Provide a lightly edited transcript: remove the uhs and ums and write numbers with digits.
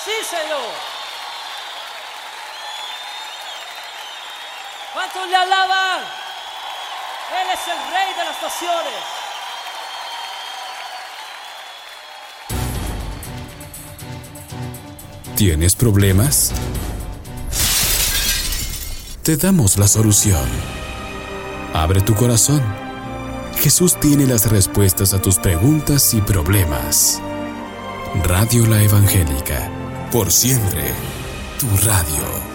Sí, Señor. ¿Cuántos le alaban? Él es el Rey de las naciones. ¿Tienes problemas? Te damos la solución. Abre tu corazón. Jesús tiene las respuestas a tus preguntas y problemas. Radio La Evangélica, por siempre, tu radio.